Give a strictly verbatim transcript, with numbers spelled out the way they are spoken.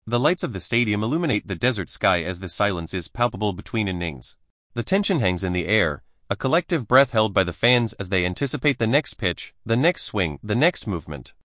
The lights of the stadium illuminate the desert sky as the silence is palpable between innings. The tension hangs in the air, a collective breath held by the fans as they anticipate the next pitch, the next swing, the next movement.